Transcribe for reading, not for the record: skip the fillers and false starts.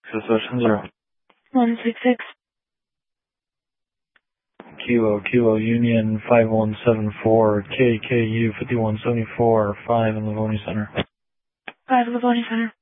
Ocean 0. 166. Kilo Union 5174, KKU 5174, 5 in Livonia Center. 5 Livonia Center.